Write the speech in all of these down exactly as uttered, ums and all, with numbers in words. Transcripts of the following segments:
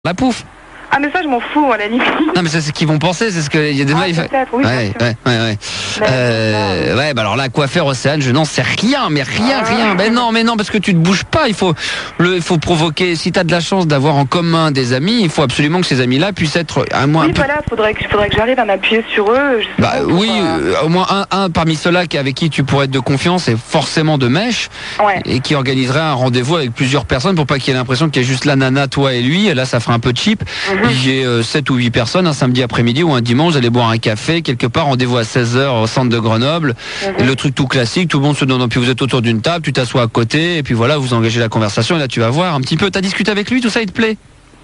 La pouffe. Ah mais ça je m'en fous à la limite. Non mais c'est ce qu'ils vont penser, c'est ce que il y a des Ah, il fa... peut-être, oui, ouais, ouais, ouais, ouais. Mais, Euh, ouais, bah alors là, quoi faire, Océane, je n'en sais rien, mais rien, Ah. rien. Ben non, mais non, parce que tu ne bouges pas. Il faut, le, il faut provoquer. Si tu as de la chance d'avoir en commun des amis, il faut absolument que ces amis-là puissent être à moins. Oui un peu... voilà, faudrait que faudrait que j'arrive à m'appuyer sur eux. Je sais Bah pas, pour, oui, euh, euh, au moins un, un parmi ceux-là qui avec qui tu pourrais être de confiance et forcément de mèche, Ouais. et qui organiserait un rendez-vous avec plusieurs personnes pour pas qu'il y ait l'impression qu'il y a juste la nana, toi et lui. Et là, ça ferait un peu cheap. Mhm. Il y ait euh, sept ou huit personnes un samedi après-midi ou un dimanche, vous allez boire un café quelque part, rendez-vous à seize heures au centre de Grenoble. Mhm. Et le truc tout classique, tout le monde se donne, puis vous êtes autour d'une table, tu t'assois à côté, et puis voilà, vous engagez la conversation, et là tu vas voir un petit peu. T'as discuté avec lui, tout ça, il te plaît?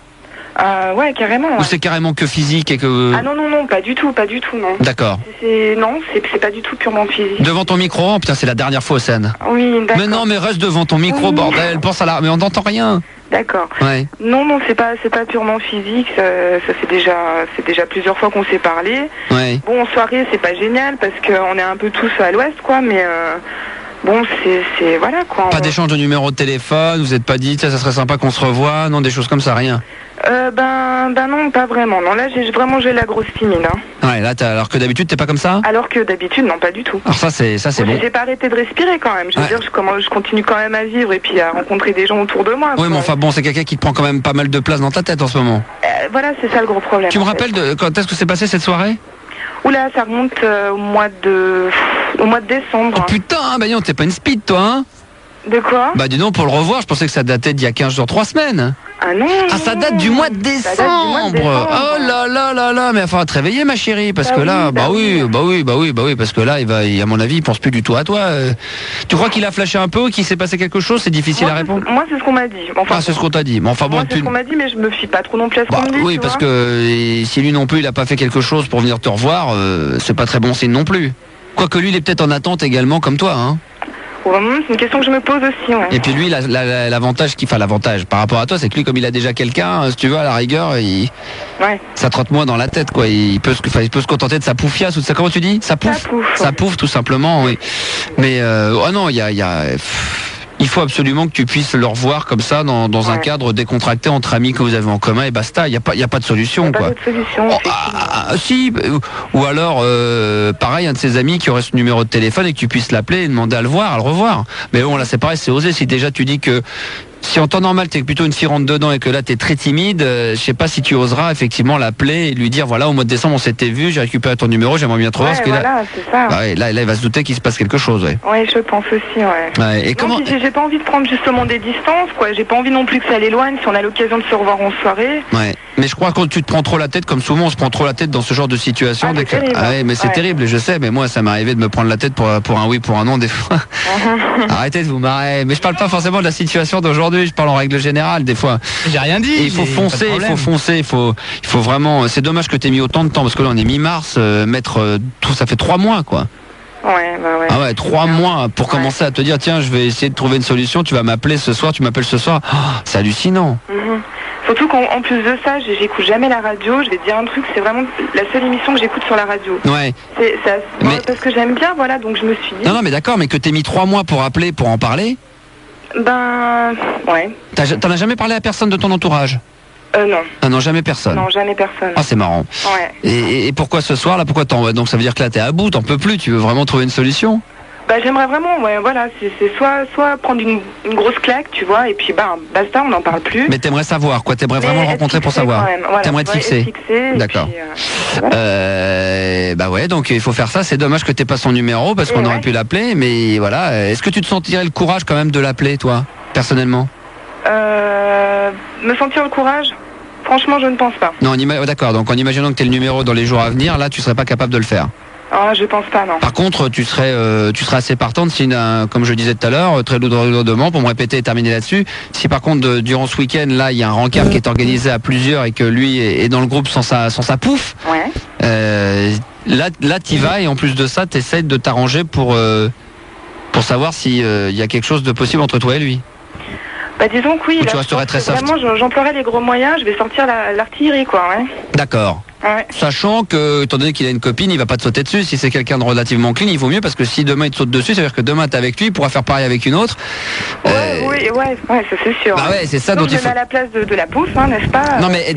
Euh, ouais, carrément. Ou Ouais. c'est carrément que physique et que... Ah non non non, pas du tout, pas du tout non. D'accord. C'est non, c'est c'est pas du tout purement physique. Devant ton micro, oh, putain, c'est la dernière fois, Océane. Oui, d'accord. Mais non, mais reste devant ton micro, Oui. bordel, pense à la... Mais on n'entend rien. D'accord. Ouais. Non non, c'est pas c'est pas purement physique. Ça, ça fait déjà c'est déjà plusieurs fois qu'on s'est parlé. Ouais. Bon, en soirée, c'est pas génial parce qu'on est un peu tous à l'ouest, quoi, mais euh, bon, c'est, c'est, voilà, quoi. Pas On- d'échange de numéro de téléphone, vous êtes pas dit, tiens, ça serait sympa qu'on se revoie, non, des choses comme ça, rien. Euh, ben, ben non, pas vraiment. Non, là, j'ai vraiment j'ai la grosse timide, hein. Ouais, là, t'as- alors que d'habitude, t'es pas comme ça? Alors que d'habitude, non, pas du tout. Alors ça, c'est ça, c'est Bon, bon. j'ai pas arrêté de respirer quand même. Je veux Ouais. dire, je, commence, je continue quand même à vivre et puis à rencontrer des gens autour de moi. Oui, quoi. mais enfin bon, c'est quelqu'un qui te prend quand même pas mal de place dans ta tête en ce moment. Euh, voilà, c'est ça le gros problème. Tu me en fait. rappelles de quand est-ce que c'est passé cette soirée? Oula, ça remonte euh, au mois de, au mois de décembre. Oh putain, bah non, t'es pas une speed toi, hein? De quoi? Bah dis donc, pour le revoir, je pensais que ça datait d'il y a quinze jours, trois semaines. Ah non. Ah, ça date du mois de Ça date du mois de décembre. décembre. Oh là là là là, mais il va te réveiller, ma chérie, parce Bah que oui, là, bah bah oui, oui. bah oui, bah oui, bah oui, parce que là, il va, il- à mon avis, il pense plus du tout à toi. Euh, Tu crois qu'il a flashé un peu, qu'il s'est passé quelque chose? C'est difficile Moi, à c'est- répondre. Moi, c'est ce qu'on m'a dit. Enfin, Ah, c'est ce qu'on t'a dit. Mais enfin bon, moi, c'est tu. ce qu'on m'a dit, mais je me fie pas trop non plus à ce Bah, qu'on me dit. oui, tu parce vois. que euh, si lui non plus, il a pas fait quelque chose pour venir te revoir, euh, c'est pas très bon signe non plus. Quoique lui, il est peut-être en attente également, comme toi, hein. Vraiment, c'est une question que je me pose aussi, ouais. Et puis lui, la- la- la- l'avantage qu'il fait, l'avantage par rapport à toi, c'est que lui, comme il a déjà quelqu'un, euh, si tu veux, à la rigueur, il, Ouais. ça trotte moins dans la tête, quoi. Il peut, se, enfin, il peut se contenter de sa poufiasse ou de sa, comment tu dis, sa pouffe, Sa pouffe, sa ouais. pouffe, tout simplement, oui. Mais euh, oh non, il y a, il y a, pff, il faut absolument que tu puisses le revoir comme ça dans, dans un Ouais. cadre décontracté entre amis que vous avez en commun et basta. Il y a pas, il y a pas de Il solution, n'y a pas quoi. d'autre solution, Oh, effectivement. ah, ah, si, euh, ou alors, euh, pareil, un de ses amis qui aurait ce numéro de téléphone et que tu puisses l'appeler et demander à le voir, à le revoir. Mais bon, là, c'est pareil, c'est osé. Si déjà tu dis que si en temps normal t'es plutôt une fille rentre dedans et que là t'es très timide, euh, je sais pas si tu oseras effectivement l'appeler et lui dire voilà, au mois de décembre on s'était vu, j'ai récupéré ton numéro, j'aimerais bien te revoir Ouais, parce que là, voilà, c'est ça. bah ouais, là, là, il va se douter qu'il se passe quelque chose, ouais. Ouais, je pense aussi, ouais. Ouais, et Non, comment puis j'ai- j'ai pas envie de prendre justement des distances, quoi. J'ai pas envie non plus que ça l'éloigne si on a l'occasion de se revoir en soirée. Ouais. Mais je crois que quand tu te prends trop la tête, comme souvent on se prend trop la tête dans ce genre de situation. Ah, dès c'est que- terrible, Ah ouais, mais c'est ouais. terrible, et je sais, mais moi ça m'est arrivé de me prendre la tête pour, pour un oui, pour un non des fois. Arrêtez de vous marrer. Mais je parle pas forcément de la situation d'aujourd'hui, je parle en règle générale des fois. J'ai rien dit. Et il faut mais pas de foncer, il problème. faut foncer, il faut, il faut vraiment. C'est dommage que t'aies mis autant de temps parce que là on est mi-mars, euh, mettre euh, tout, ça fait trois mois quoi. Ouais, bah ouais. Ah ouais, trois C'est ça. mois pour Ouais. commencer à te dire tiens, je vais essayer de trouver une solution. Tu vas m'appeler ce soir, tu m'appelles ce soir. Oh, c'est hallucinant. Mhm. Surtout qu'en en plus de ça, j'ai- j'écoute jamais la radio. Je vais te dire un truc, c'est vraiment la seule émission que j'écoute sur la radio. Ouais. C'est ça, Mais- moi, parce que j'aime bien, voilà, donc je me suis dit, Non non mais d'accord, mais que t'aies mis trois mois pour appeler, pour en parler. ben, ouais, T'as- T'en as jamais parlé à personne de ton entourage? euh, non, Ah non, jamais personne. non, jamais personne. Ah c'est marrant. Ouais. Et, et- et pourquoi ce soir là? Pourquoi t'en donc ça veut dire que là t'es à bout, t'en peux plus, tu veux vraiment trouver une solution? Bah j'aimerais vraiment, ouais, voilà, c'est c'est soit, soit prendre une, une grosse claque, tu vois, et puis bah basta, on n'en parle plus. Mais t'aimerais savoir quoi? T'aimerais vraiment le Mais être rencontrer pour fixé savoir? quand même, voilà, T'aimerais être ouais, fixé? être fixé, et D'accord. puis, euh, voilà. Euh, bah ouais, donc il faut faire ça. C'est dommage que t'aies pas son numéro parce Et qu'on ouais. aurait pu l'appeler, mais voilà. Est-ce que tu te sentirais le courage quand même de l'appeler, toi, personnellement? Euh, me sentir le courage, franchement, je ne pense pas. Non, on ima- d'accord. Donc en imaginant que t'aies le numéro dans les jours à venir, là, tu serais pas capable de le faire. Ah, je pense pas, non. Par contre, tu serais, euh, tu serais assez partante si, euh, comme je disais tout à l'heure, très lourdement pour me répéter et terminer là-dessus. Si par contre, de- durant ce week-end, là, il y a un rencard qui est organisé à plusieurs et que lui est, est dans le groupe sans sa, sans sa pouffe. Ouais. Euh, là, là, t'y vas et en plus de ça, t'essayes de t'arranger pour euh, pour savoir si il y a quelque chose de possible entre toi et lui. Bah disons que oui. Ou là, tu je resterais pense très que soft. Vraiment, je- j'emploierais les gros moyens. Je vais sortir la- l'artillerie, quoi. Ouais. D'accord. Ouais. Sachant que, étant donné qu'il a une copine, il va pas te sauter dessus. Si c'est quelqu'un de relativement clean, il vaut mieux parce que si demain il te saute dessus, ça veut dire que demain t'es avec lui, il pourra faire pareil avec une autre. Ouais, Euh, oui, ouais, ouais, ça c'est sûr. Bah ouais, c'est ça Donc dont je il me faut. mets à la place de, de la pousse, hein, n'est-ce pas? Non mais